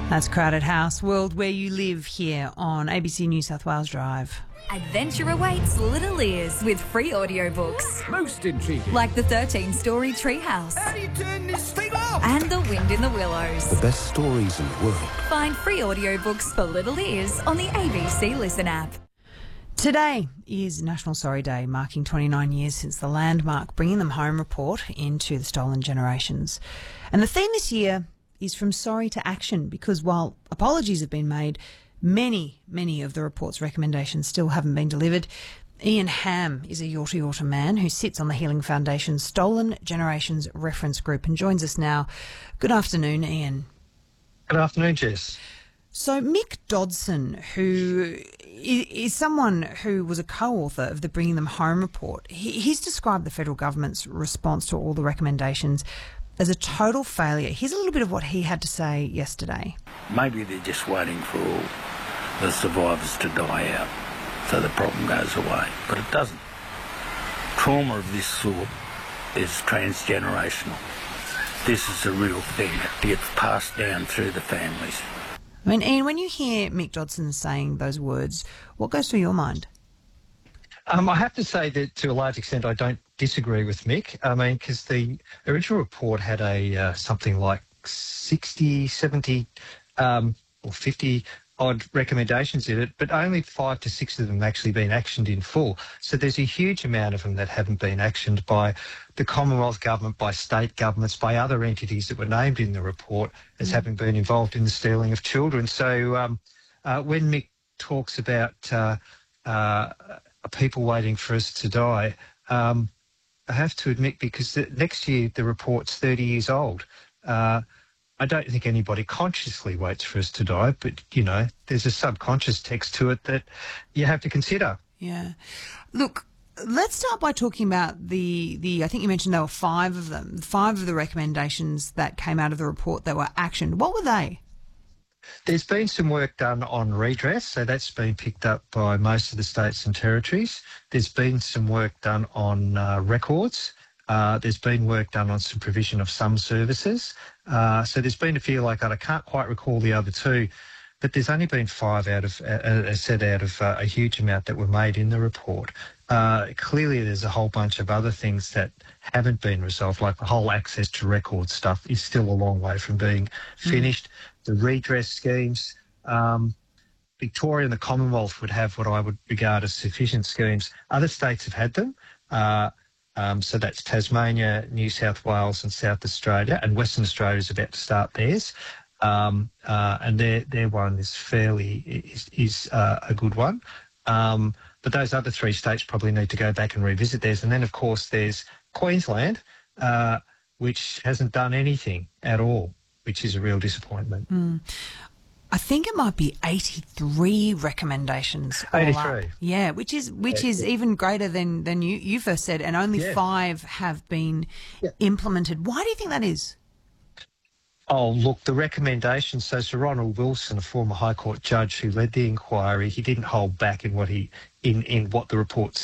That's Crowded House, World Where You Live, here on ABC New South Wales Drive. Adventure awaits little ears with free audiobooks. Most intriguing. Like the 13-story Treehouse. How do you turn this thing off? And The Wind in the Willows. The best stories in the world. Find free audiobooks for little ears on the ABC Listen app. Today is National Sorry Day, marking 29 years since the landmark Bringing Them Home report into the Stolen Generations. And the theme this year is from sorry to action, because while apologies have been made, many of the report's recommendations still haven't been delivered. Ian Ham is a Yorta Yorta man who sits on the Healing Foundation's Stolen Generations Reference Group and joins us now. Good afternoon, Ian. Good afternoon, Jess. So Mick Dodson, who is someone who was a co-author of the Bringing Them Home report, he's described the federal government's response to all the recommendations as a total failure. Here's a little bit of what he had to say yesterday. Maybe they're just waiting for all the survivors to die out so the problem goes away, but it doesn't. Trauma of this sort is transgenerational. This is a real thing that gets passed down through the families. I mean, Ian, when you hear Mick Dodson saying those words, what goes through your mind? I have to say that to a large extent I don't disagree with Mick. I mean, because the original report had something like 60, 70 or 50 odd recommendations in it, but only 5 to 6 of them actually been actioned in full. So there's a huge amount of them that haven't been actioned by the Commonwealth Government, by state governments, by other entities that were named in the report as having been involved in the stealing of children. So when Mick talks about people waiting for us to die, I have to admit, because next year the report's 30 years old, I don't think anybody consciously waits for us to die, but, you know, there's a subconscious text to it that you have to consider. Yeah. Look, let's start by talking about I think you mentioned there were 5 of them, 5 of the recommendations that came out of the report that were actioned. What were they? There's been some work done on redress, so that's been picked up by most of the states and territories. There's been some work done on records. There's been work done on some provision of some services. So there's been a few like that. I can't quite recall the other 2, but there's only been 5 out of a huge amount that were made in the report. Clearly there's a whole bunch of other things that haven't been resolved, like the whole access to record stuff is still a long way from being finished. The redress schemes, Victoria and the Commonwealth would have what I would regard as sufficient schemes. Other states have had them. So that's Tasmania, New South Wales and South Australia, and Western Australia is about to start theirs. And their one is a good one. But those other 3 states probably need to go back and revisit theirs. And then, of course, there's Queensland, which hasn't done anything at all, which is a real disappointment. I think it might be 83 recommendations. 83. Yeah, which is even greater than you first said, and only 5 have been implemented. Why do you think that is? Oh, look, the recommendations. So Sir Ronald Wilson, a former High Court judge who led the inquiry, he didn't hold back in what the report